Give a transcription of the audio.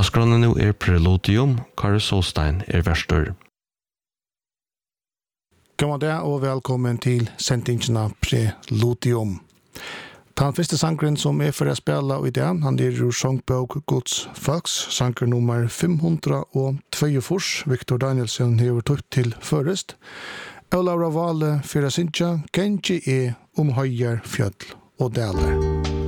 Askronen nu Preludium, Kari Solstein verstor. God dag og velkommen til sendingene Preludium. Den første sangren som for å spille i dag, han ur sangbok Guds Folks, sanger nummer 502, Victor Danielsen har tøtt til først. Og Laura Vale for å synge, Genji høyer fjøll og daler.